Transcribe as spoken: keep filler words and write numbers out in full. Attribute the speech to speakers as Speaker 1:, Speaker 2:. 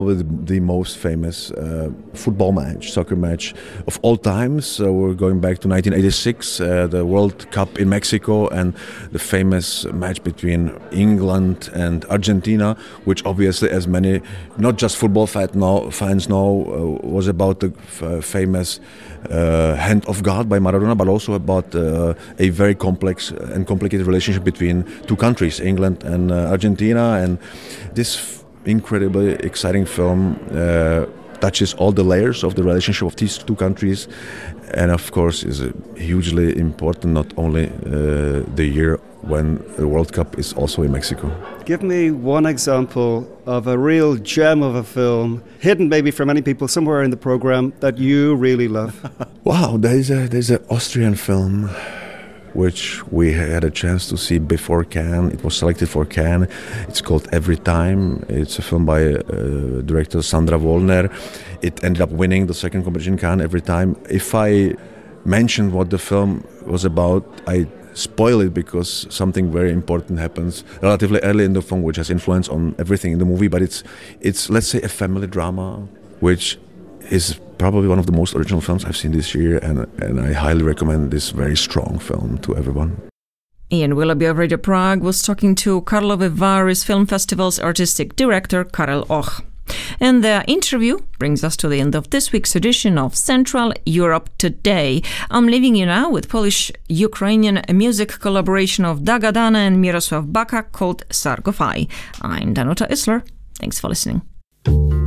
Speaker 1: With the most famous uh, football match, soccer match of all times. So we're going back to nineteen eighty-six, uh, the World Cup in Mexico, and the famous match between England and Argentina, which obviously, as many, not just football fans know, fans know uh, was about the f- famous uh, hand of God by Maradona, but also about uh, a very complex and complicated relationship between two countries, England and uh, Argentina. And this incredibly exciting film uh, touches all the layers of the relationship of these two countries, and of course is hugely important, not only uh, the year when the World Cup is also in Mexico.
Speaker 2: Give me one example of a real gem of a film, hidden maybe from many people somewhere in the program, that you really love.
Speaker 1: Wow, there's a there's an Austrian film which we had a chance to see before Cannes. It was selected for Cannes. It's called Every Time. It's a film by uh, director Sandra Wollner. It ended up winning the second competition in Cannes, Every Time. If I mention what the film was about, I spoil it because something very important happens relatively early in the film, which has influence on everything in the movie. But it's, it's let's say, a family drama, which is probably one of the most original films I've seen this year, and, and I highly recommend this very strong film to everyone.
Speaker 3: Ian Willoughby of Radio Prague was talking to Karlovy Vary's Film Festival's artistic director, Karel Och. And the interview brings us to the end of this week's edition of Central Europe Today. I'm leaving you now with Polish-Ukrainian music collaboration of Daga Dana and Mirosław Baka called Sargofai. I'm Danuta Isler. Thanks for listening.